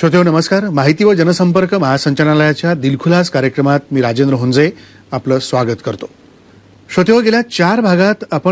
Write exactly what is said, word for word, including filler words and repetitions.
श्रोतेहो नमस्कार. माहिती व जनसंपर्क महासंचालनालयाच्या दिलखुलास कार्यक्रमात मी राजेंद्र हुंजे आपलं स्वागत करतो. श्रोतेहो, गेल्या चार भागात आपण